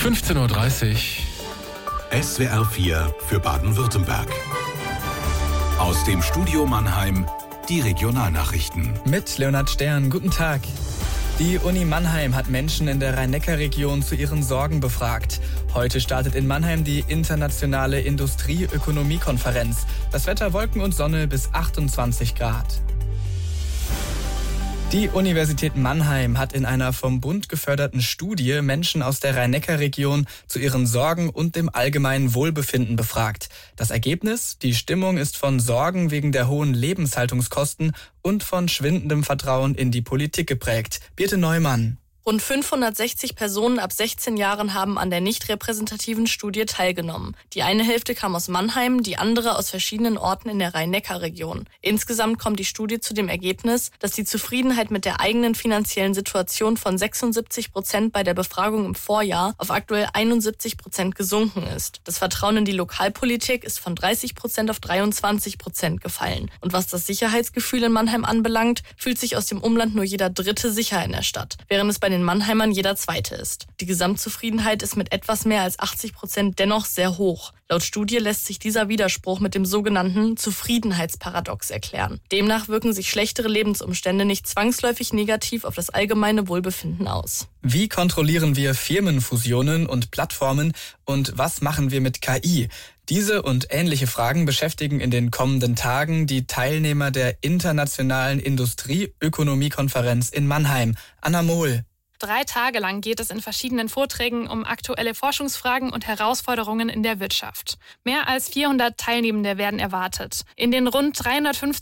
15:30 Uhr. SWR 4 für Baden-Württemberg. Aus dem Studio Mannheim die Regionalnachrichten. Mit Leonhard Stern, guten Tag. Die Uni Mannheim hat Menschen in der Rhein-Neckar-Region zu ihren Sorgen befragt. Heute startet in Mannheim die internationale Industrie-Ökonomie-Konferenz. Das Wetter Wolken und Sonne bis 28 Grad. Die Universität Mannheim hat in einer vom Bund geförderten Studie Menschen aus der Rhein-Neckar-Region zu ihren Sorgen und dem allgemeinen Wohlbefinden befragt. Das Ergebnis? Die Stimmung ist von Sorgen wegen der hohen Lebenshaltungskosten und von schwindendem Vertrauen in die Politik geprägt. Birte Neumann. Rund 560 Personen ab 16 Jahren haben an der nicht repräsentativen Studie teilgenommen. Die eine Hälfte kam aus Mannheim, die andere aus verschiedenen Orten in der Rhein-Neckar-Region. Insgesamt kommt die Studie zu dem Ergebnis, dass die Zufriedenheit mit der eigenen finanziellen Situation von 76% bei der Befragung im Vorjahr auf aktuell 71% gesunken ist. Das Vertrauen in die Lokalpolitik ist von 30% auf 23% gefallen. Und was das Sicherheitsgefühl in Mannheim anbelangt, fühlt sich aus dem Umland nur jeder Dritte sicher in der Stadt, während es bei den Mannheimern jeder Zweite ist. Die Gesamtzufriedenheit ist mit etwas mehr als 80% dennoch sehr hoch. Laut Studie lässt sich dieser Widerspruch mit dem sogenannten Zufriedenheitsparadox erklären. Demnach wirken sich schlechtere Lebensumstände nicht zwangsläufig negativ auf das allgemeine Wohlbefinden aus. Wie kontrollieren wir Firmenfusionen und Plattformen und was machen wir mit KI? Diese und ähnliche Fragen beschäftigen in den kommenden Tagen die Teilnehmer der Internationalen Industrie-Ökonomie-Konferenz in Mannheim. Anna Mohl. 3 Tage lang geht es in verschiedenen Vorträgen um aktuelle Forschungsfragen und Herausforderungen in der Wirtschaft. Mehr als 400 Teilnehmende werden erwartet. In den rund 350